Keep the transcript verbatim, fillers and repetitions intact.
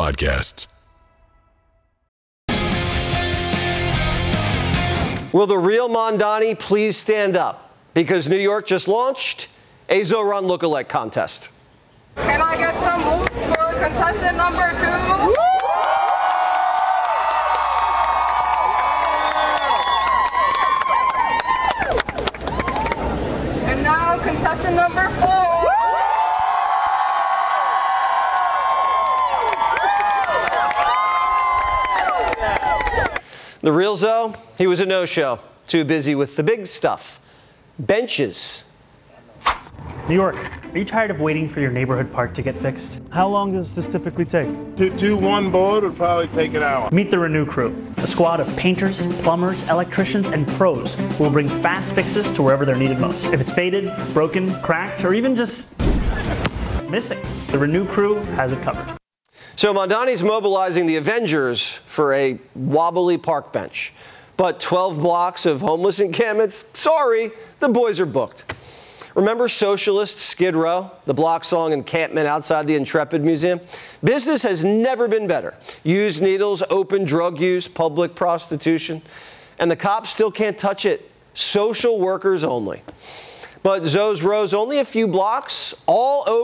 podcasts. Will the real Mondani please stand up? Because New York just launched a Zoran lookalike contest. Can I get some moves for contestant number two? And now contestant number four. The real Zo, he was a no-show. Too busy with the big stuff. Benches. New York, are you tired of waiting for your neighborhood park to get fixed? How long does this typically take? To do one board would probably take an hour. Meet the Renew crew, a squad of painters, plumbers, electricians, and pros who will bring fast fixes to wherever they're needed most. If it's faded, broken, cracked, or even just missing, the Renew crew has it covered. So Mondani's mobilizing the Avengers for a wobbly park bench. But twelve blocks of homeless encampments? Sorry, the boys are booked. Remember Socialist Skid Row, the block song encampment outside the Intrepid Museum? Business has never been better. Used needles, open drug use, public prostitution. And the cops still can't touch it. Social workers only. But Zo's Row's only a few blocks, all over.